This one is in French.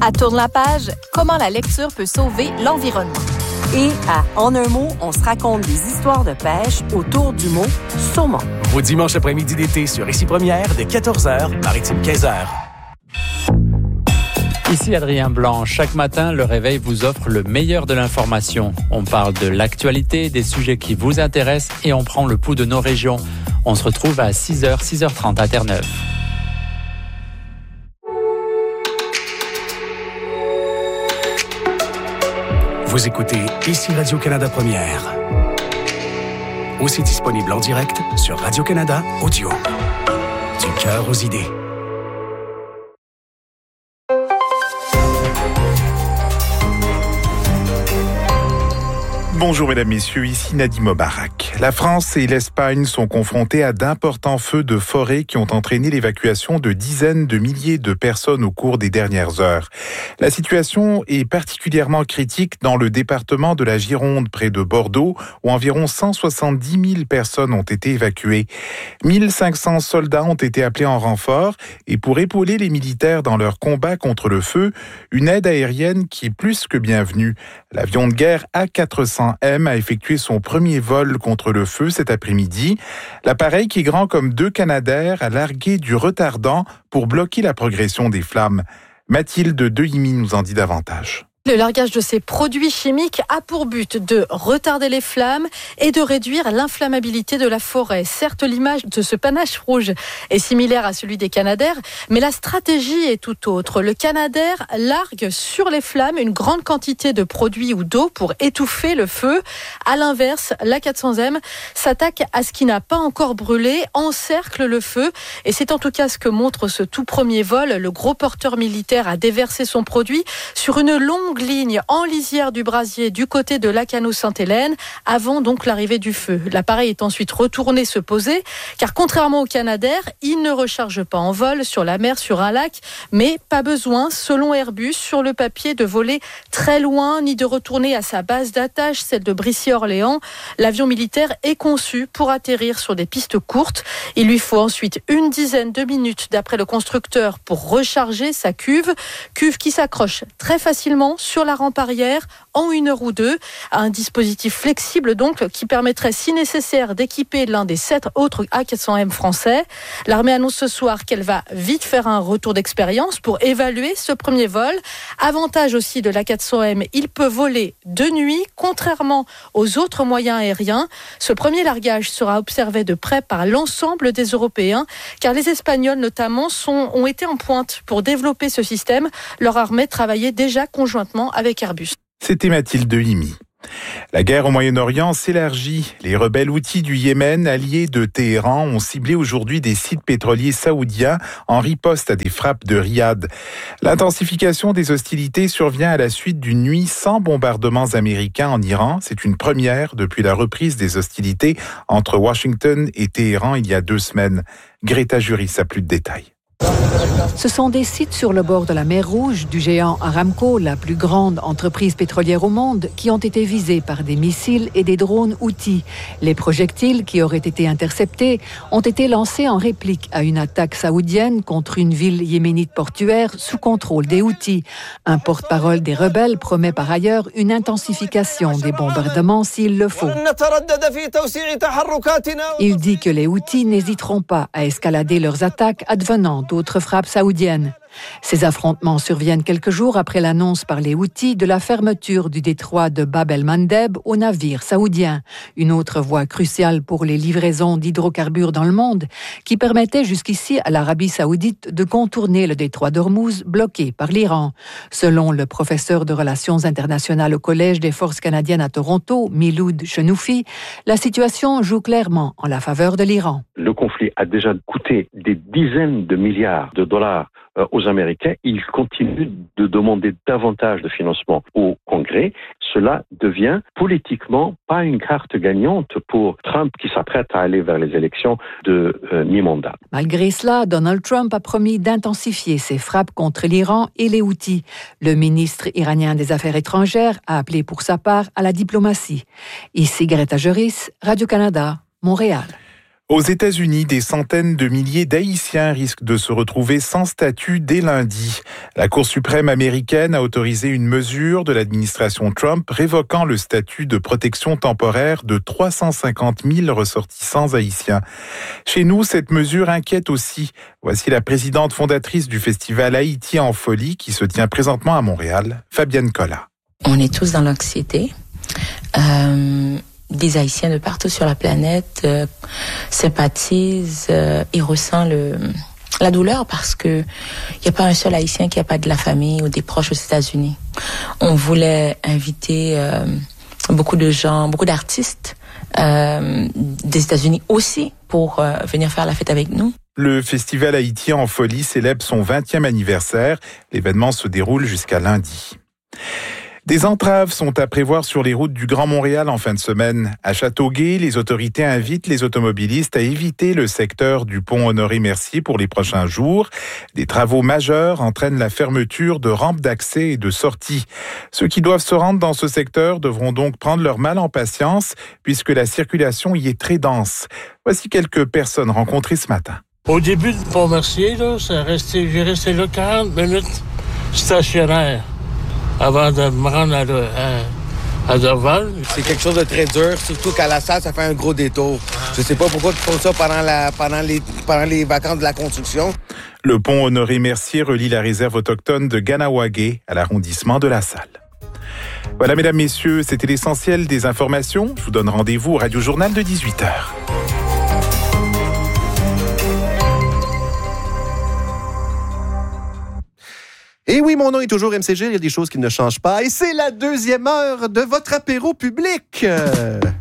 À Tourne la page, comment la lecture peut sauver l'environnement. Et à En un mot, on se raconte des histoires de pêche autour du mot saumon. Vos dimanches après-midi d'été sur Ici Première de 14h, Maritime 15h. Ici Adrien Blanc. Chaque matin, le réveil vous offre le meilleur de l'information. On parle de l'actualité, des sujets qui vous intéressent et on prend le pouls de nos régions. On se retrouve à 6h, 6h30 à Terre-Neuve. Vous écoutez Ici Radio-Canada Première. Aussi disponible en direct sur Radio-Canada Audio. Du cœur aux idées. Bonjour mesdames, messieurs, ici Nadim Obarak. La France et l'Espagne sont confrontées à d'importants feux de forêt qui ont entraîné l'évacuation de dizaines de milliers de personnes au cours des dernières heures. La situation est particulièrement critique dans le département de la Gironde, près de Bordeaux, où environ 170 000 personnes ont été évacuées. 1500 soldats ont été appelés en renfort et pour épauler les militaires dans leur combat contre le feu, une aide aérienne qui est plus que bienvenue. L'avion de guerre A400M a effectué son premier vol contre le feu cet après-midi. L'appareil, qui est grand comme 2 Canadair, a largué du retardant pour bloquer la progression des flammes. Mathilde Dehimi nous en dit davantage. Le largage de ces produits chimiques a pour but de retarder les flammes et de réduire l'inflammabilité de la forêt. Certes, l'image de ce panache rouge est similaire à celui des Canadair, mais la stratégie est tout autre. Le Canadair largue sur les flammes une grande quantité de produits ou d'eau pour étouffer le feu. À l'inverse, l'A400M s'attaque à ce qui n'a pas encore brûlé, encercle le feu. Et c'est en tout cas ce que montre ce tout premier vol. Le gros porteur militaire a déversé son produit sur une longue ligne en lisière du brasier du côté de Lacanau-Sainte-Hélène avant donc l'arrivée du feu. L'appareil est ensuite retourné se poser car contrairement au Canadair, il ne recharge pas en vol sur la mer, sur un lac, mais pas besoin, selon Airbus, sur le papier de voler très loin ni de retourner à sa base d'attache, celle de Brissy-Orléans. L'avion militaire est conçu pour atterrir sur des pistes courtes. Il lui faut ensuite une dizaine de minutes d'après le constructeur pour recharger sa cuve qui s'accroche très facilement sur la rampe arrière en 1 heure ou 2. Un dispositif flexible donc qui permettrait si nécessaire d'équiper l'un des 7 autres A400M français. L'armée annonce ce soir qu'elle va vite faire un retour d'expérience pour évaluer ce premier vol. Avantage aussi de l'A400M, il peut voler de nuit contrairement aux autres moyens aériens. Ce premier largage sera observé de près par l'ensemble des Européens car les Espagnols notamment ont été en pointe pour développer ce système. Leur armée travaillait déjà conjointement avec Airbus. C'était Mathilde Dehimi. La guerre au Moyen-Orient s'élargit. Les rebelles houthis du Yémen, alliés de Téhéran, ont ciblé aujourd'hui des sites pétroliers saoudiens en riposte à des frappes de Riyad. L'intensification des hostilités survient à la suite d'une nuit sans bombardements américains en Iran. C'est une première depuis la reprise des hostilités entre Washington et Téhéran il y a 2 semaines. Greta Juris a plus de détails. Ce sont des sites sur le bord de la mer Rouge du géant Aramco, la plus grande entreprise pétrolière au monde, qui ont été visés par des missiles et des drones houthis. Les projectiles qui auraient été interceptés ont été lancés en réplique à une attaque saoudienne contre une ville yéménite portuaire sous contrôle des houthis. Un porte-parole des rebelles promet par ailleurs une intensification des bombardements s'il le faut. Il dit que les houthis n'hésiteront pas à escalader leurs attaques advenant d'autres frappes saoudiennes. Ces affrontements surviennent quelques jours après l'annonce par les Houthis de la fermeture du détroit de Bab el-Mandeb aux navires saoudiens, une autre voie cruciale pour les livraisons d'hydrocarbures dans le monde, qui permettait jusqu'ici à l'Arabie saoudite de contourner le détroit d'Ormuz bloqué par l'Iran. Selon le professeur de relations internationales au Collège des forces canadiennes à Toronto, Miloud Chenoufi, la situation joue clairement en la faveur de l'Iran. Le conflit a déjà coûté des dizaines de milliards de dollars aux Américains. Ils continuent de demander davantage de financement au Congrès. Cela devient politiquement pas une carte gagnante pour Trump qui s'apprête à aller vers les élections de mi-mandat. Malgré cela, Donald Trump a promis d'intensifier ses frappes contre l'Iran et les Houthis. Le ministre iranien des Affaires étrangères a appelé pour sa part à la diplomatie. Ici Greta Juris, Radio-Canada, Montréal. Aux États-Unis, des centaines de milliers d'Haïtiens risquent de se retrouver sans statut dès lundi. La Cour suprême américaine a autorisé une mesure de l'administration Trump révoquant le statut de protection temporaire de 350 000 ressortissants haïtiens. Chez nous, cette mesure inquiète aussi. Voici la présidente fondatrice du festival Haïti en folie qui se tient présentement à Montréal, Fabienne Collat. On est tous dans l'anxiété. Des Haïtiens de partout sur la planète sympathisent et ressentent la douleur parce que il y a pas un seul Haïtien qui a pas de la famille ou des proches aux États-Unis. On voulait inviter beaucoup de gens, beaucoup d'artistes des États-Unis aussi pour venir faire la fête avec nous. Le festival Haïti en folie célèbre son 20e anniversaire. L'événement se déroule jusqu'à lundi. Des entraves sont à prévoir sur les routes du Grand Montréal en fin de semaine. À Châteauguay, les autorités invitent les automobilistes à éviter le secteur du pont Honoré-Mercier pour les prochains jours. Des travaux majeurs entraînent la fermeture de rampes d'accès et de sortie. Ceux qui doivent se rendre dans ce secteur devront donc prendre leur mal en patience puisque la circulation y est très dense. Voici quelques personnes rencontrées ce matin. Au début du pont Mercier, j'ai resté là 40 minutes stationnaire. Avant de me rendre à Dorval. C'est quelque chose de très dur, surtout qu'à la salle, ça fait un gros détour. Je sais pas pourquoi ils font ça pendant les vacances de la construction. Le pont Honoré-Mercier relie la réserve autochtone de Ganawagé à l'arrondissement de La Salle. Voilà, mesdames, messieurs, c'était l'essentiel des informations. Je vous donne rendez-vous au Radio Journal de 18h. Et oui, mon nom est toujours MCG, il y a des choses qui ne changent pas. Et c'est la 2e heure de votre apéro public.